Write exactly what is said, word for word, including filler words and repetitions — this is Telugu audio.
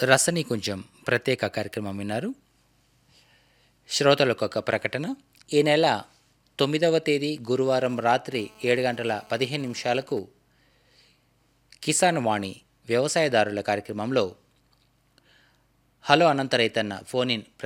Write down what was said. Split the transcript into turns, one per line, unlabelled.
రసని కొంచెం ప్రత్యేక కార్యక్రమం విన్నారు. శ్రోతలకు ఒక ప్రకటన. ఈ నెల తొమ్మిదవ తేదీ గురువారం రాత్రి ఏడు గంటల పదిహేను నిమిషాలకు కిసాన్ వాణి వ్యవసాయదారుల కార్యక్రమంలో హలో అనంత రైతన్న ఫోన్ ఇన్